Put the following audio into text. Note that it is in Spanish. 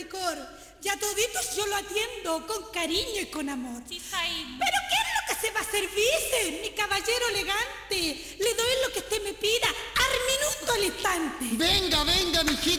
rencor. Ya toditos yo lo atiendo con cariño y con amor. Sí, Jaime. ¿Pero qué es lo que se va a servirse, mi caballero elegante? Le doy lo que usted me pida, al minuto al instante. Venga, mijita.